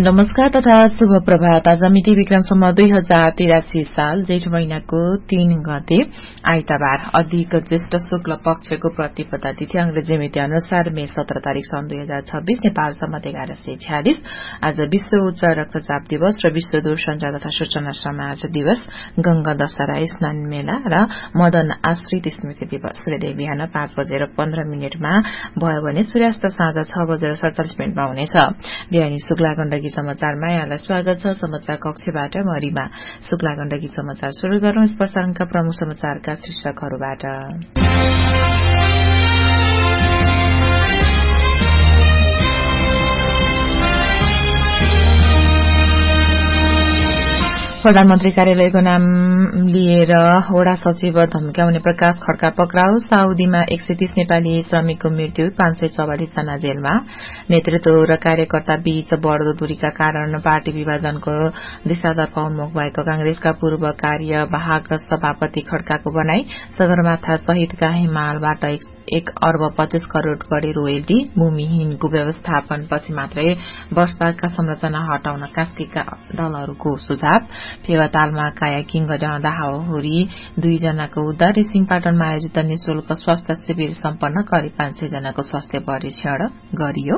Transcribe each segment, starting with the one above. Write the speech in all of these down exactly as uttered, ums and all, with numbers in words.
नमस्कार तथा शुभ प्रभात। आज मिति विक्रमसम्म दुई हजार तिरासी साल जेठ महिनाको तीन गते आइतबार अधिक ज्येष्ठ शुक्ल पक्षको प्रतिपदा तिथि अंग्रेजी मिति अनुसार मे सत्र तारीक सन् दुई हजार छब्बीस नेपाल सम्मत एघार सय छ्यालिस। आज विश्व उच्च रक्तचाप दिवस र विश्व दूरसञ्चार तथा सूचना समाज दिवस, गंगा दशहरा स्नान मेला र मदन आश्रित स्मृति दिवस। सूर्योदय बिहान पाँच बजेर पन्ध्र मिनटमा भयो भने सूर्यास्त साँझ छ बजेर सडचालिस मिनटमा हुनेछ। बिहानी शुक्ला गण्डकी समाचारमा यहाँलाई स्वागत छ। समाचार कक्षबाट म रिमा। शुक्ला गण्डकी समाचार शुरू गरौं। प्रसारणका प्रमुख समाचारका शीर्षकहरूबाट। प्रधानमन्त्री कार्यालयको नाम लिएर वडा सचिव धम्क्याउने प्रकाश खड्का पक्राउ। साउदीमा एक सय तीस नेपाली श्रमिकको मृत्यु, पाँच सय चौवालिस जना जेलमा। नेतृत्व र कार्यकर्ता बीच बढ़दो दूरीका कारण पार्टी विभाजनको दिशातर्फ उन्मुख भएको कांग्रेसका पूर्व कार्यवाहक सभापति खड्काको भनाई। सगरमाथा सहितका हिमालबाट एक अर्ब पच्चीस करोड़ बढी रोयल्टी। भूमिहीनको व्यवस्थापन पछि मात्रै वर्षपातका संरचना हटाउन कास्कीका दलहरूको सुझाव। फेवातालमा कायाकिङ गर्दा हावाहुरी दुईजनाको उद्धार। रेसिङपाटनमा आयोजित निशुल्क स्वास्थ्य शिविर सम्पन्न, करिब पाँच सय जनाको स्वास्थ्य परीक्षण गरियो।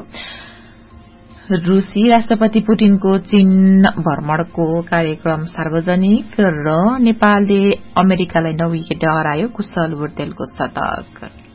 रूसी राष्ट्रपति पुटिनको चीन भ्रमणको कार्यक्रम सार्वजनिक र नेपालले अमेरिकालाई नौ विकेट हरायो। कुशल बुर्तेलको शतक।